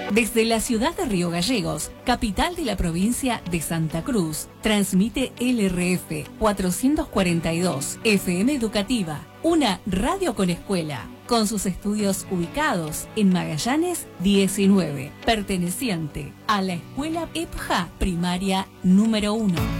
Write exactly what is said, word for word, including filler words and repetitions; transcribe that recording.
Desde la ciudad de Río Gallegos, capital de la provincia de Santa Cruz, transmite L R F cuatrocientos cuarenta y dos, F M Educativa, una radio con escuela, con sus estudios ubicados en Magallanes diecinueve, perteneciente a la escuela E P J A primaria número uno.